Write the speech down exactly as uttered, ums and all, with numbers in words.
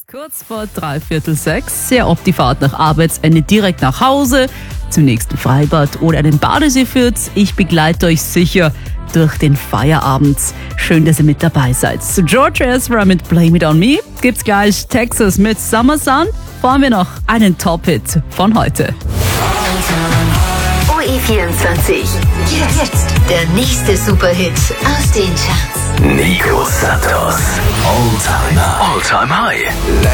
Kurz vor dreiviertel sechs, sehr oft die Fahrt nach Arbeitsende direkt nach Hause, zum nächsten Freibad oder einen Badesee führt. Ich begleite euch sicher durch den Feierabend. Schön, dass ihr mit dabei seid. Zu George Ezra mit Blame It On Me gibt's gleich Texas mit Summer Sun. Vor allem wir noch einen Top-Hit von heute. O E vierundzwanzig. Jetzt der nächste Superhit aus den Charts. Nico Santos. All-Time High. All-Time High.